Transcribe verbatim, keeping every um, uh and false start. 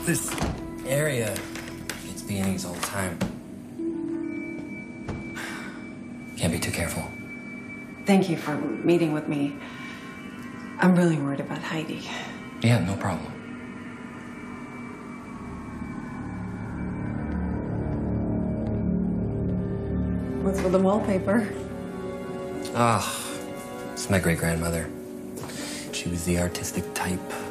This area gets beanies all the time. Can't be too careful. Thank you for meeting with me. I'm really worried about Heidi. Yeah, no problem. What's with the wallpaper? Ah, oh, it's my great-grandmother. She was the artistic type.